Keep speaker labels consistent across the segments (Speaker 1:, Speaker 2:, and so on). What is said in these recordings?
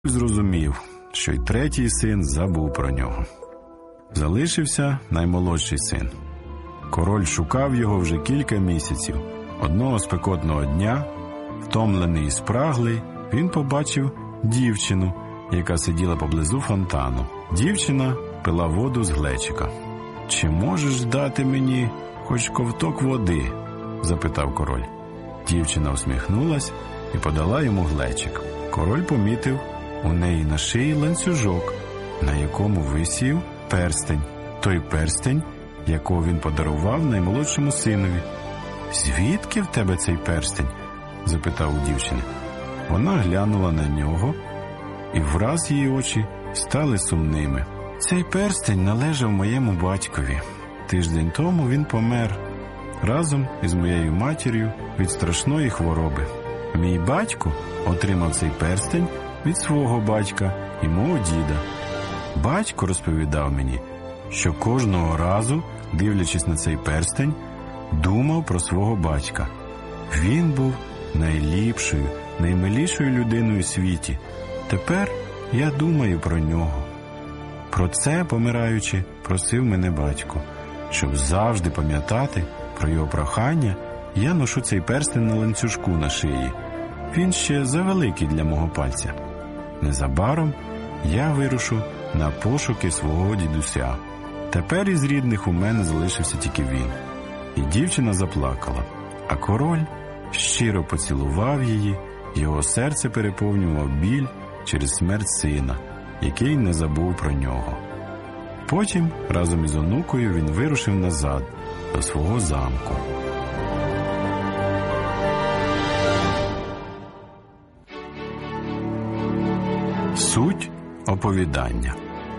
Speaker 1: Зрозумів, що й третій син забув про нього. Залишився наймолодший син. Король шукав його вже кілька місяців. Одного спекотного дня, втомлений і спраглий, він побачив дівчину, яка сиділа поблизу фонтану. Дівчина пила воду з глечика. «Чи можеш дати мені хоч ковток води?» – запитав король. Дівчина усміхнулась і подала йому глечик. Король помітив у неї на шиї ланцюжок, на якому висів перстень. Той перстень, якого він подарував наймолодшому синові. «Звідки в тебе цей перстень?» – запитав у дівчини. Вона глянула на нього, і враз її очі стали сумними. «Цей перстень належав моєму батькові. Тиждень тому він помер разом із моєю матір'ю від страшної хвороби. Мій батько отримав цей перстень від свого батька і мого діда. Батько розповідав мені, що кожного разу, дивлячись на цей перстень, думав про свого батька. Він був найліпшою, наймилішою людиною у світі. Тепер я думаю про нього. Про це, помираючи, просив мене батько. Щоб завжди пам'ятати про його прохання, я ношу цей перстень на ланцюжку на шиї. Він ще завеликий для мого пальця. Незабаром я вирушу на пошуки свого дідуся. Тепер із рідних у мене залишився тільки він». І дівчина заплакала, а король щиро поцілував її, його серце переповнював біль через смерть сина, який не забув про нього. Потім разом із онукою він вирушив назад до свого замку. Суть оповідання.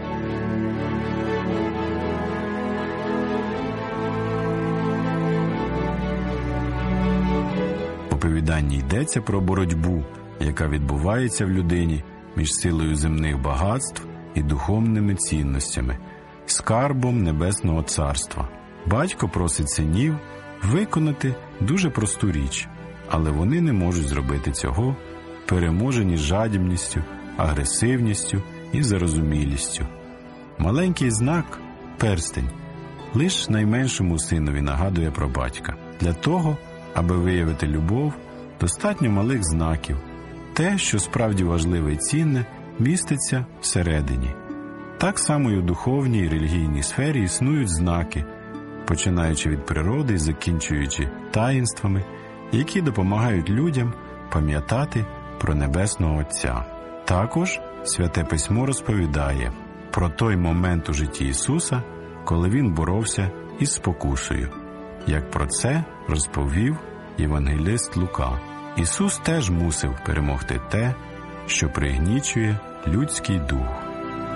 Speaker 1: В оповіданні йдеться про боротьбу, яка відбувається в людині між силою земних багатств і духовними цінностями, скарбом Небесного Царства. Батько просить синів виконати дуже просту річ, але вони не можуть зробити цього, переможені жадібністю, агресивністю і зарозумілістю. Маленький знак – перстень – лиш найменшому синові нагадує про батька. Для того, аби виявити любов, достатньо малих знаків. Те, що справді важливе і цінне, міститься всередині. Так само і у духовній і релігійній сфері існують знаки, починаючи від природи і закінчуючи таїнствами, які допомагають людям пам'ятати про Небесного Отця. Також Святе Письмо розповідає про той момент у житті Ісуса, коли Він боровся із спокусою. Як про це розповів євангелист Лука. Ісус теж мусив перемогти те, що пригнічує людський дух.